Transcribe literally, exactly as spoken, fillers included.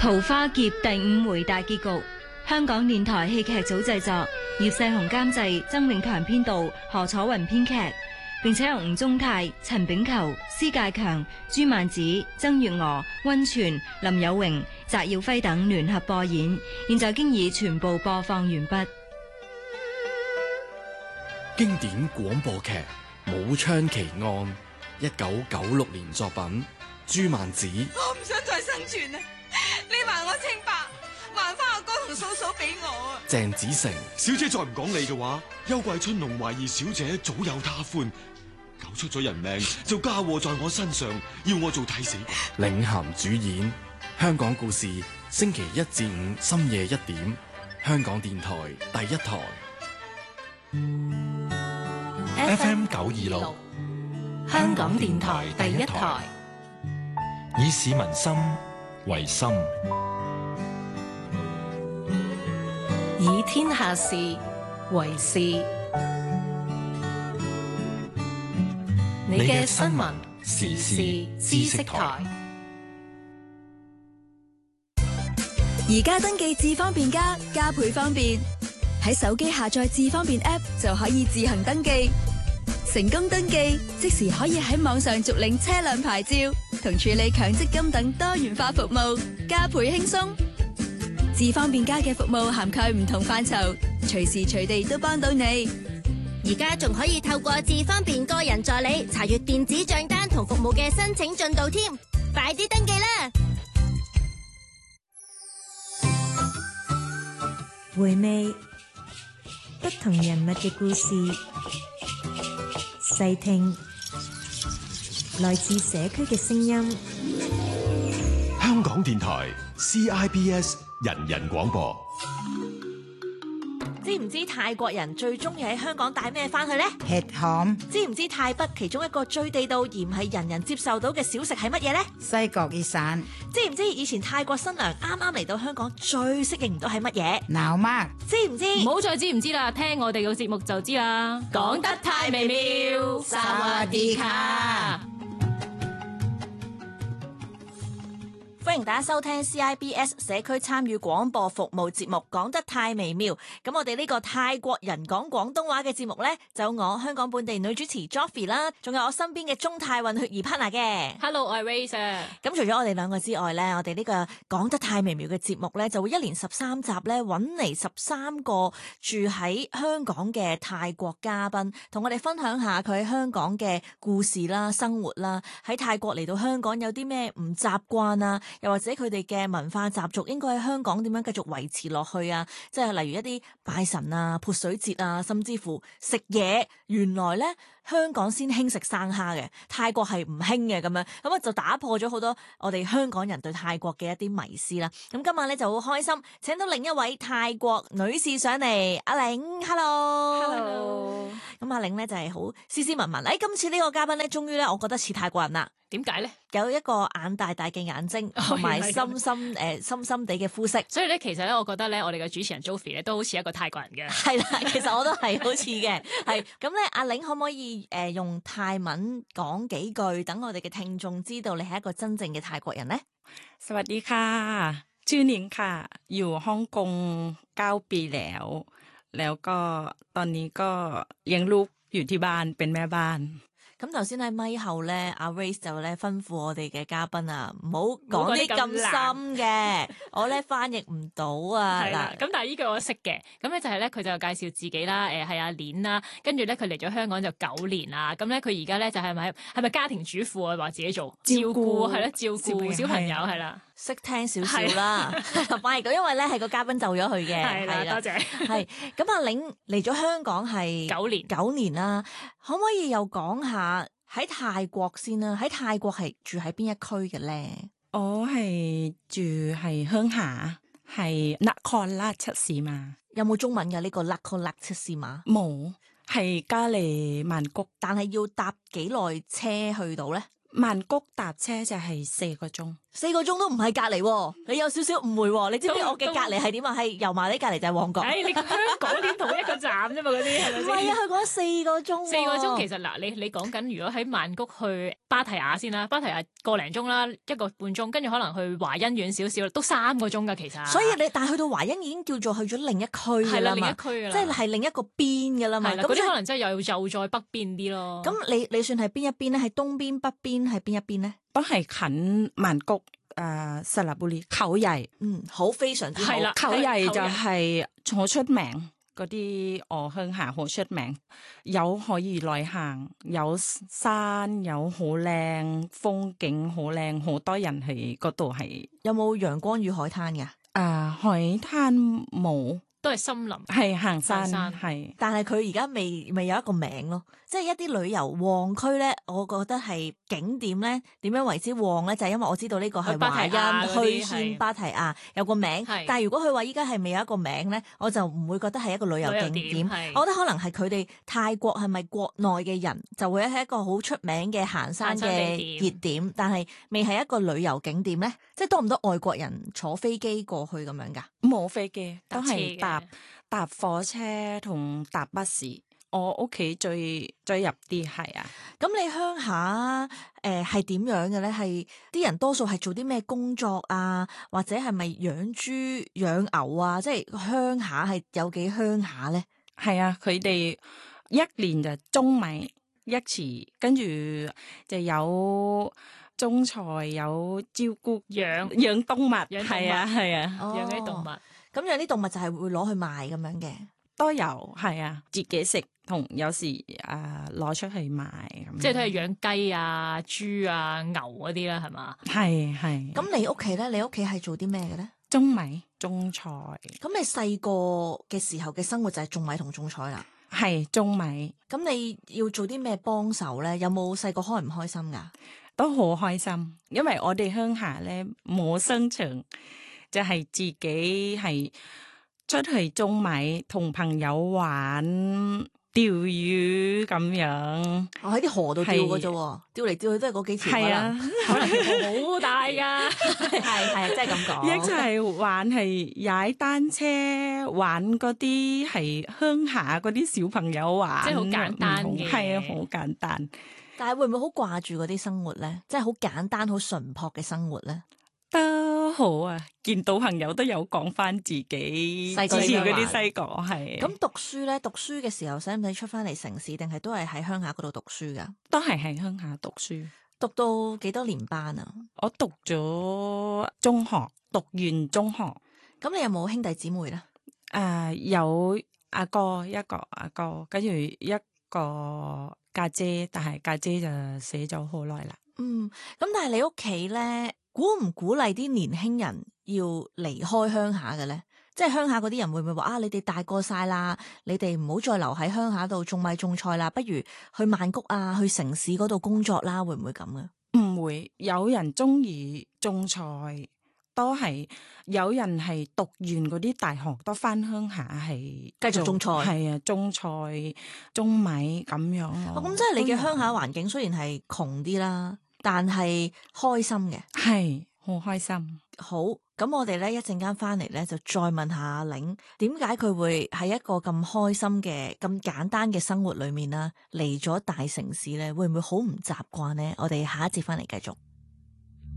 桃花劫第五回大結局，香港電台戲劇組製作，葉世雄監製，曾永強編導，何楚雲編劇，並且由吳宗泰、陳炳球、施介強、朱曼子、曾月娥、溫泉、林有榮、翟耀輝等聯合播演，現在經已全部播放完畢。 經典廣播劇《武昌奇案》，一九九六年作品，朱曼子。 我唔想再生存啦！你還我清白，還翻阿哥同嫂嫂俾我啊！ 鄭子誠。 小姐再唔講理嘅話，邱桂春龍懷疑小姐早有他歡，救出咗人命就嫁禍在我身上，要我做替死鬼。 領銜主演，香港故事，星期一至五深夜一點，香港電台第一台 F M 九二六，香港電台第一台，以市民心為心， 以天下事為事。你嘅新聞時事知識台。 而家登記智方便加，加倍方便。喺手機下載智方便 App 就可以自行登記，成功登記即時可以喺網上續領車輛牌照同處理強積金等多元化服務，加倍輕鬆。智方便加嘅服務涵蓋唔同範疇，隨時隨地都幫到你。 而家仲可以透過智方便個人助理查閱電子賬單同服務嘅申請進度添，快啲登記啦！ 回味不同人物嘅故事，細聽來自社區嘅聲音。 香港電台 C I B S 人人廣播。 知唔知泰國人最中意喺香港帶咩翻去呢？ 吃鹹。 知唔知泰北其中一個最地道而唔係人人接受到嘅小食係乜嘢呢？ 西角熱散。 知唔知以前泰國新娘啱啱嚟到香港最適應唔到係乜嘢？ 鬧媽。 知唔知？ 唔好再知唔知啦，聽我哋個節目就知啦。 講得太美妙， 薩瓦迪卡。 歡迎大家收聽 C I B S 社區參與廣播服務節目，講得太微妙。咁我哋呢個泰國人講廣東話嘅節目呢，就有我香港本地女主持 Joffy 啦，仲有我身邊嘅中泰混血兒 partner 嘅。 Hello， 我係 Race。 咁除咗我哋兩個之外呢，我哋呢個講得太微妙嘅節目呢，就會一連十三集呢，揾嚟十三個住喺香港嘅泰國嘉賓，同我哋分享下佢喺香港嘅故事啦、生活啦，喺泰國嚟到香港有啲咩唔習慣啊？又或者佢哋嘅文化習俗應該喺香港點樣繼續維持落去啊？即係例如一啲拜神啊、潑水節啊，甚至乎食嘢，原來咧香港先興食生蝦嘅，泰國係唔興嘅咁樣，咁啊就打破咗好多我哋香港人對泰國嘅一啲迷思啦。咁今晚咧就好開心，請到另一位泰國女士上嚟，阿玲 ，hello，hello。咁阿玲咧就係好斯斯文文，誒，今次呢個嘉賓咧，終於咧，我覺得似泰國人啦。 點解咧？ 有一個眼大大嘅眼睛，同埋深深誒深深地嘅膚色。 所以咧，其實咧，我覺得咧，我哋嘅主持人 Joffy 咧，都好似一個泰國人嘅。 係啦，其實我都係好似嘅。係咁咧，阿玲可唔可以誒用泰文講幾句，等我哋嘅聽眾知道你係一個真正嘅泰國人咧？ สวัสดีค่ะชื่อนิงค่ะอยู่ฮ่องกงเก้าปีแล้วแล้วก็ตอนนี้ก็เลี้ยงลูกอยู่ที่บ้านเป็นแม่บ้าน。 咁頭先喺咪後咧，阿 Race 就咧吩咐我哋嘅嘉賓啊，唔好講啲咁深嘅，我咧翻譯唔到啊。 嗱，咁但係呢句我識嘅，咁咧就係咧佢就介紹自己啦，誒係阿鏈啦，跟住咧佢嚟咗香港就九年啦，咁咧佢而家咧就係咪係咪家庭主婦啊？話自己做照顧係咯，照顧小朋友係啦， 識聽少少啦，翻譯到，因為咧係個嘉賓就咗去嘅， 係啦，多謝。 係咁，阿鏈嚟咗香港係九年， 九年啦，可唔可以又講下？喺泰國先啦，喺泰國係住喺邊一區嘅咧？ 我係住係鄉下，係นครราชสีมา。 有冇中文嘅呢個นครราชสีมา？ 冇，係加利曼谷， 但係要搭幾耐車去到咧？ 曼谷搭車就係四個鐘。 四個鐘都唔係隔離喎，你有少少誤會喎。你知唔知我嘅隔離係點啊？係油麻地隔離就係旺角。 誒、哎，你香港點同一個站啫嘛？嗰啲係咪先？ 唔係啊，佢講四個鐘、啊。 四個鐘其實嗱，你你講緊如果喺曼谷去芭提雅先啦，芭提雅個零鐘啦，一個半鐘，跟住可能去華欣遠少少，都三個鐘㗎其實。 所以你但係去到華欣已經叫做去咗另一區㗎啦嘛， 另一區㗎啦， 即係係另一個邊㗎啦嘛。 係啦，嗰啲可能真係又又再北邊啲咯。 咁你你算係邊一邊咧？係東邊、北邊係邊一邊咧？ 都係近曼谷。誒、呃，塞納布里口藝， 嗯，好非常之好。 係啦， 口藝就係好出名，嗰啲我鄉下好出名，有可以內行，有山，有好靚風景，好靚，好多人喺嗰度係。 有冇陽光與海灘㗎？ 啊，海灘冇。 都係森林， 係行山， 山係。 但係佢而家未未有一個名咯，即係一啲旅遊旺區咧，我覺得係景點咧，點樣為之旺咧？就係、是、因為我知道呢個係華欣、虛仙、芭提雅有個名，但係如果佢話依家係未有一個名咧，我就唔會覺得係一個旅遊景點。我覺得可能係佢哋泰國係咪國內嘅人就會係一個好出名嘅行山嘅熱點，但係未係一個旅遊景點咧？即係多唔多外國人坐飛機過去咁樣㗎？ 冇飛機，都係搭搭火車同搭巴士。我屋企最最入啲係啊。 咁你鄉下誒係點樣嘅咧？係啲人多數係做啲咩工作啊？或者係咪養豬養牛啊？即係鄉下係有幾鄉下咧？ 係啊，佢哋一年就種米一次，跟住就有種菜，有照顧養養動物，係啊係啊， 養啲動物。 咁養啲動物就係會攞去賣咁樣嘅， 都有係啊，自己食同有時啊攞出去賣咁。 即係都係養雞啊、豬啊、牛嗰啲啦，係嘛？ 係係。 咁你屋企咧？你屋企係做啲咩嘅咧？ 種米種菜。 咁你細個嘅時候嘅生活就係種米同種菜啦。 係種米。 咁你要做啲咩幫手咧？有冇細個開唔開心噶？ 都好開心，因為我哋鄉下咧冇商場。就係、是、自己係出去種米，同朋友玩釣魚咁樣。 我喺啲河度釣嘅啫，釣嚟釣去都係嗰幾條。 係啊， 可能好大噶， 係係即係咁講。 一齊玩係踩單車，玩嗰啲係鄉下嗰啲小朋友玩， 即係好簡單嘅， 係啊，好簡單。 但係會唔會好掛住嗰啲生活咧？即係好簡單、好淳樸嘅生活咧？ 都好啊！見到朋友都有講翻自己細個嗰啲細個係。 咁讀書咧，讀書嘅時候使唔使出翻嚟城市，定係都係喺鄉下嗰度讀書噶？ 都係喺鄉下讀書。 讀到幾多年班啊？ 我讀咗中學，讀完中學。 咁你有冇兄弟姊妹咧？ 誒、呃，有阿哥一個阿哥，跟住一個家姐，但係家姐就死咗好耐啦。 嗯，咁但係你屋企咧？鼓唔鼓勵啲年輕人要離開鄉下嘅咧？即係鄉下嗰啲人會唔會話啊？你哋大個晒啦，你哋唔好再留喺鄉下度種米種菜啦，不如去曼谷啊，去城市嗰度工作啦，會唔會咁嘅？ 唔會，有人中意種菜，都係有人係讀完嗰啲大學都翻鄉下係繼續種菜， 係啊，種菜種米咁樣咯。 咁即係你嘅鄉下環境雖然係窮啲啦。但係開心嘅， 係好開心。 好，咁我哋咧一陣間翻嚟咧，就再問下阿玲，點解佢會喺一個咁開心嘅、咁簡單嘅生活裏面啦，嚟咗大城市咧，會唔會好唔習慣呢？我哋下一節翻嚟繼續。